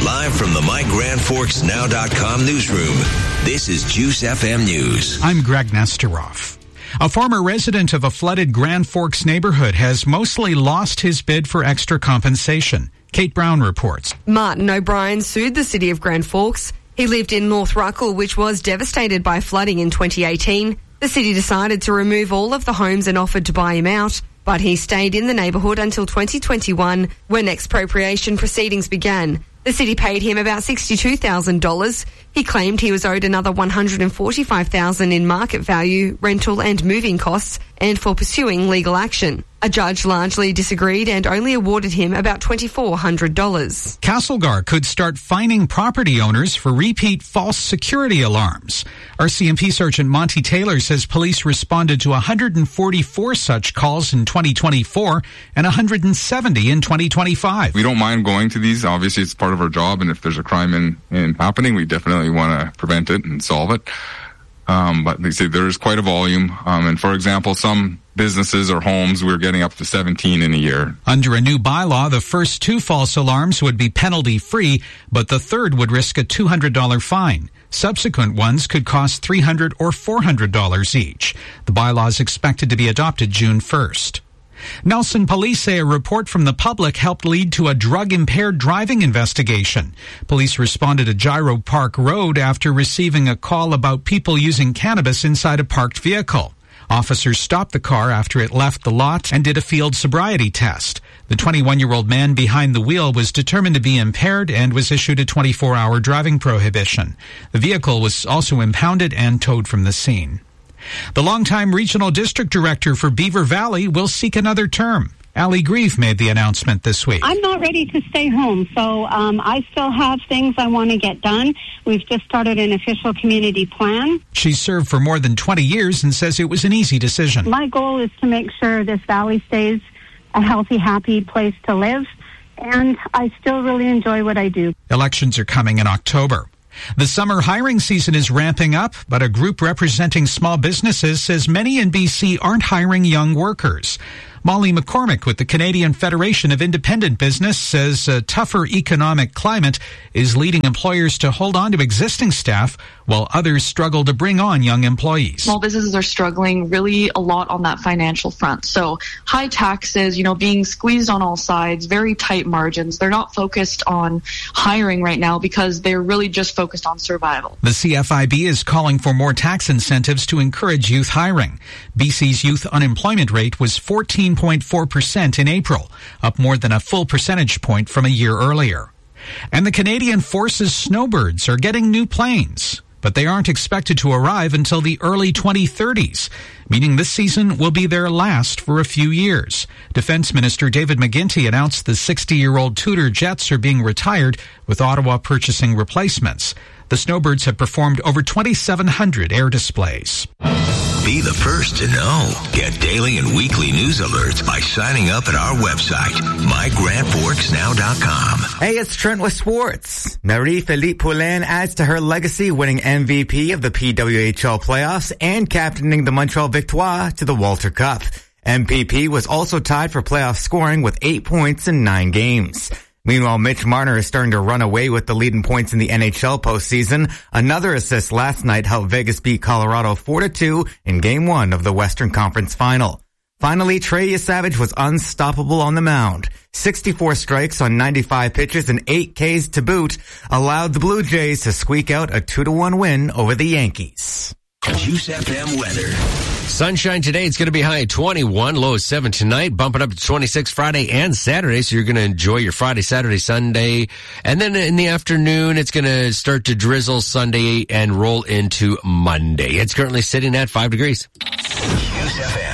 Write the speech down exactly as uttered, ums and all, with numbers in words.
Live from the My Grand Forks Now dot com newsroom, this is Juice F M News. I'm Greg Nesteroff. A former resident of a flooded Grand Forks neighborhood has mostly lost his bid for extra compensation. Kate Brown reports. Martin O'Brien sued the city of Grand Forks. He lived in North Ruckle, which was devastated by flooding in twenty eighteen. The city decided to remove all of the homes and offered to buy him out, but he stayed in the neighbourhood until twenty twenty-one, when expropriation proceedings began. The city paid him about sixty-two thousand dollars. He claimed he was owed another one hundred forty-five thousand dollars in market value, rental and moving costs, and for pursuing legal action. A judge largely disagreed and only awarded him about two thousand four hundred dollars. Castlegar could start fining property owners for repeat false security alarms. R C M P Sergeant Monty Taylor says police responded to one hundred forty-four such calls in twenty twenty-four and one hundred seventy in twenty twenty-five. We don't mind going to these. Obviously, it's part of our job, and if there's a crime in, in happening, we definitely want to prevent it and solve it. Um, but they say there is quite a volume. Um, and for example, some businesses or homes, we're getting up to seventeen in a year. Under a new bylaw, the first two false alarms would be penalty-free, but the third would risk a two hundred dollars fine. Subsequent ones could cost three hundred dollars or four hundred dollars each. The bylaw is expected to be adopted June first. Nelson police say a report from the public helped lead to a drug-impaired driving investigation. Police responded to Gyro Park Road after receiving a call about people using cannabis inside a parked vehicle. Officers stopped the car after it left the lot and did a field sobriety test. The twenty-one-year-old man behind the wheel was determined to be impaired and was issued a twenty-four hour driving prohibition. The vehicle was also impounded and towed from the scene. The longtime regional district director for Beaver Valley will seek another term. Allie Grieve made the announcement this week. I'm not ready to stay home, so um, I still have things I want to get done. We've just started an official community plan. She's served for more than twenty years and says it was an easy decision. My goal is to make sure this valley stays a healthy, happy place to live, and I still really enjoy what I do. Elections are coming in October. The summer hiring season is ramping up, but a group representing small businesses says many in B C aren't hiring young workers. Molly McCormick with the Canadian Federation of Independent Business says a tougher economic climate is leading employers to hold on to existing staff while others struggle to bring on young employees. Small businesses are struggling really a lot on that financial front. So high taxes, you know, being squeezed on all sides, very tight margins. They're not focused on hiring right now because they're really just focused on survival. The C F I B is calling for more tax incentives to encourage youth hiring. B C's youth unemployment rate was fourteen point four percent in April, up more than a full percentage point from a year earlier. And the Canadian Forces snowbirds are getting new planes, but they aren't expected to arrive until the early twenty thirties, meaning this season will be their last for a few years. Defense Minister David McGuinty announced the sixty-year-old Tudor jets are being retired, with Ottawa purchasing replacements. The snowbirds have performed over twenty-seven hundred air displays. Be the first to know. Get daily and weekly news alerts by signing up at our website, my grand forks now dot com. Hey, it's Trent with sports. Marie-Philippe Poulin adds to her legacy, winning M V P of the P W H L playoffs and captaining the Montreal Victoire to the Walter Cup. M P P was also tied for playoff scoring with eight points in nine games. Meanwhile, Mitch Marner is starting to run away with the lead in points in the N H L postseason. Another assist last night helped Vegas beat Colorado four to two in Game one of the Western Conference Final. Finally, Trey Savage was unstoppable on the mound. sixty-four strikes on ninety-five pitches and eight Ks to boot allowed the Blue Jays to squeak out a two to one win over the Yankees. Juice F M weather. Sunshine today. It's going to be high at twenty-one, low at seven tonight, bumping up to twenty-six Friday and Saturday. So you're going to enjoy your Friday, Saturday, Sunday. And then in the afternoon, it's going to start to drizzle Sunday and roll into Monday. It's currently sitting at five degrees. Juice F M.